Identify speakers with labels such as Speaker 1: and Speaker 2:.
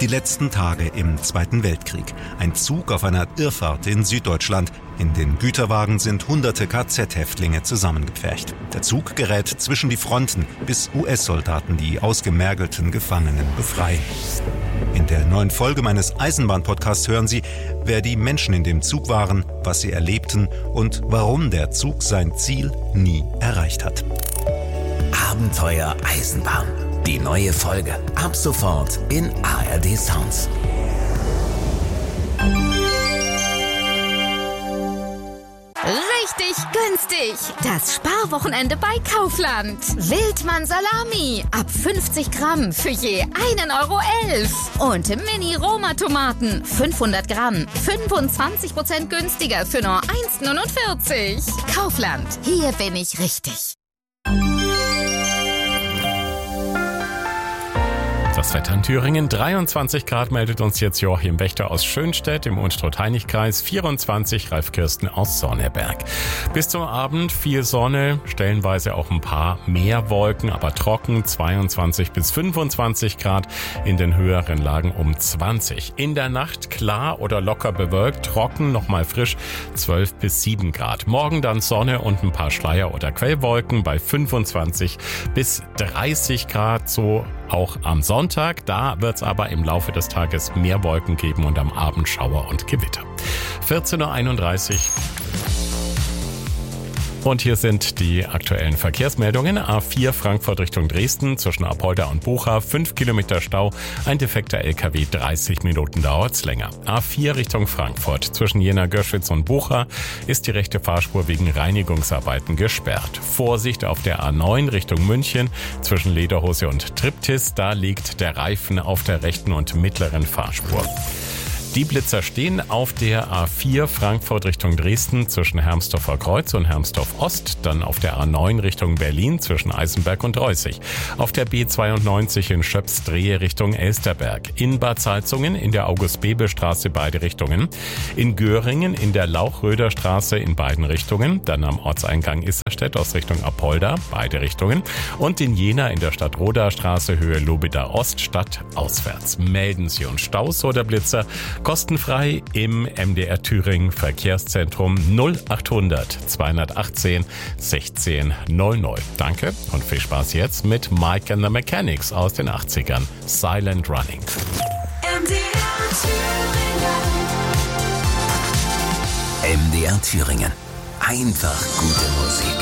Speaker 1: Die letzten Tage im Zweiten Weltkrieg. Ein Zug auf einer Irrfahrt in Süddeutschland. In den Güterwagen sind hunderte KZ-Häftlinge zusammengepfercht. Der Zug gerät zwischen die Fronten, bis US-Soldaten die ausgemergelten Gefangenen befreien. In der neuen Folge meines Eisenbahn-Podcasts hören Sie, wer die Menschen in dem Zug waren, was sie erlebten und warum der Zug sein Ziel nie erreicht hat.
Speaker 2: Abenteuer Eisenbahn. Die neue Folge. Ab sofort in ARD Sounds.
Speaker 3: Richtig günstig. Das Sparwochenende bei Kaufland. Wildmann Salami. Ab 50 Gramm für je 1,11 €. Und Mini-Roma-Tomaten. 500 Gramm. 25% günstiger für nur 1,49 €. Kaufland. Hier bin ich richtig.
Speaker 4: Das Wetter in Thüringen, 23 Grad meldet uns jetzt Joachim Wächter aus Schönstedt im Unstrut-Heinig-Kreis, 24 Ralf Kirsten aus Sonneberg. Bis zum Abend viel Sonne, stellenweise auch ein paar mehr Wolken, aber trocken, 22 bis 25 Grad, in den höheren Lagen um 20. In der Nacht klar oder locker bewölkt, trocken, nochmal frisch, 12 bis 7 Grad. Morgen dann Sonne und ein paar Schleier- oder Quellwolken bei 25 bis 30 Grad, so auch am Sonntag. Da wird es aber im Laufe des Tages mehr Wolken geben und am Abend Schauer und Gewitter. 14:31 Uhr. Und hier sind die aktuellen Verkehrsmeldungen. A4 Frankfurt Richtung Dresden zwischen Apolda und Bucha, 5 Kilometer Stau, ein defekter LKW, 30 Minuten dauert's länger. A4 Richtung Frankfurt zwischen Jena-Göschwitz und Bucha ist die rechte Fahrspur wegen Reinigungsarbeiten gesperrt. Vorsicht auf der A9 Richtung München zwischen Lederhose und Triptis, da liegt der Reifen auf der rechten und mittleren Fahrspur. Die Blitzer stehen auf der A4 Frankfurt Richtung Dresden zwischen Hermsdorfer Kreuz und Hermsdorf Ost, dann auf der A9 Richtung Berlin zwischen Eisenberg und Reußig, auf der B92 in Schöpfs-Drehe Richtung Elsterberg, in Bad Salzungen in der August-Bebel-Straße beide Richtungen, in Göringen in der Lauchröder Straße in beiden Richtungen, dann am Ortseingang Isserstedt aus Richtung Apolda, beide Richtungen, und in Jena in der Stadtroder Straße Höhe Lobeda Ost, Stadt auswärts. Melden Sie uns Staus oder Blitzer kostenfrei im MDR Thüringen Verkehrszentrum 0800 218 16 00. Danke und viel Spaß jetzt mit Mike and the Mechanics aus den 80ern. Silent Running.
Speaker 2: MDR Thüringen. Einfach gute Musik.